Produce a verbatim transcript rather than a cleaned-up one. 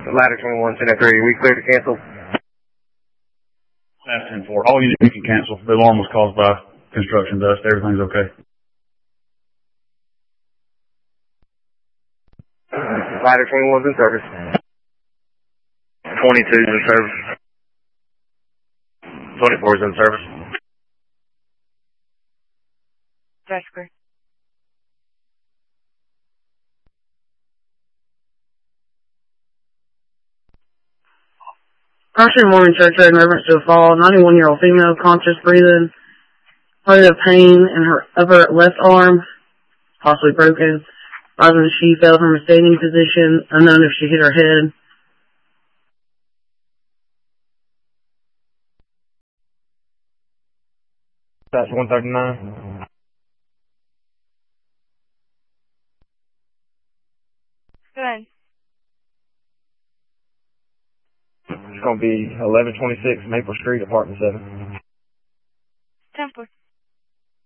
Ladder twenty-one, ten three, we clear to cancel. Last ten four. All units you can cancel. The alarm was caused by construction dust. Everything's okay. Ladder twenty-one's in service. twenty-two's in service. twenty-four's in service. Vesper. Caution Mormon Church Road in reference to a fall. ninety-one-year-old female, conscious, breathing, having a pain in her upper left arm, possibly broken. Rising, she fell from a standing position, unknown if she hit her head. That's one thirty-nine. Good. It's going to be eleven twenty-six Maple Street, apartment seven. ten four.